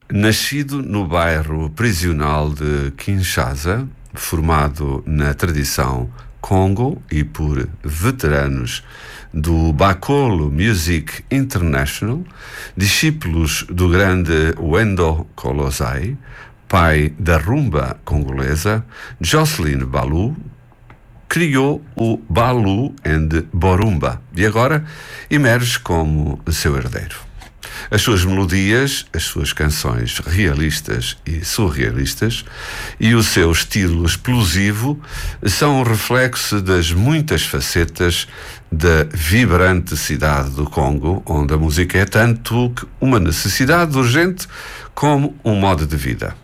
Nascido no bairro prisional de Kinshasa, formado na tradição Congo e por veteranos do Bakolo Music International, discípulos do grande Wendo Kolosai, pai da rumba congolesa, Jocelyn Balu criou o Balu and Borumba e agora emerge como seu herdeiro. As suas melodias, as suas canções realistas e surrealistas e o seu estilo explosivo são um reflexo das muitas facetas da vibrante cidade do Congo, onde a música é tanto uma necessidade urgente como um modo de vida.